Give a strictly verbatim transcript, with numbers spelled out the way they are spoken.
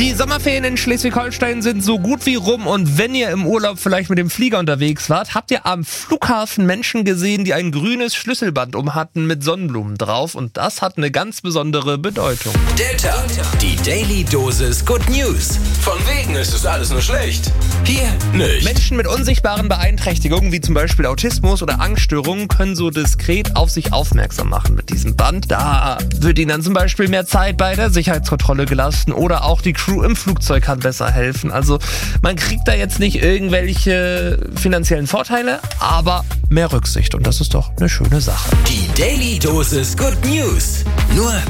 Die Sommerferien in Schleswig-Holstein sind so gut wie rum und wenn ihr im Urlaub vielleicht mit dem Flieger unterwegs wart, habt ihr am Flughafen Menschen gesehen, die ein grünes Schlüsselband um hatten mit Sonnenblumen drauf und das hat eine ganz besondere Bedeutung. Delta, die Daily Dosis Good News. Von wegen ist es alles nur schlecht. Hier nicht. Menschen mit unsichtbaren Beeinträchtigungen wie zum Beispiel Autismus oder Angststörungen können so diskret auf sich aufmerksam machen mit diesem Band. Da wird ihnen dann zum Beispiel mehr Zeit bei der Sicherheitskontrolle gelassen oder auch die Crew im Flugzeug kann besser helfen. Also man kriegt da jetzt nicht irgendwelche finanziellen Vorteile, aber mehr Rücksicht und das ist doch eine schöne Sache. Die Daily Dosis Good News. Nur